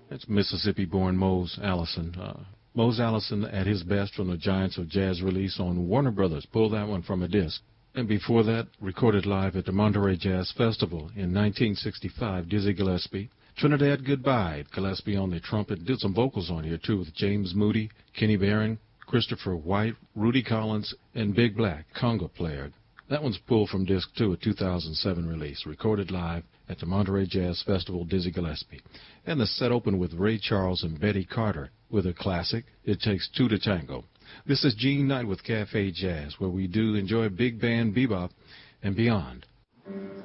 It's Mississippi-born Mose Allison. Mose Allison at his best from the Giants of Jazz release on Warner Brothers. Pull that one from a disc. And before that, recorded live at the Monterey Jazz Festival in 1965, Dizzy Gillespie. Trinidad Goodbye, Gillespie on the trumpet. Did some vocals on here, too, with James Moody, Kenny Barron, Christopher White, Rudy Collins, and Big Black, conga player. That one's pulled from disc 2, a 2007 release, recorded live at the Monterey Jazz Festival, Dizzy Gillespie. And the set opened with Ray Charles and Betty Carter with a classic, It Takes Two to Tango. This is Gene Knight with Cafe Jazz, where we do enjoy big band bebop and beyond.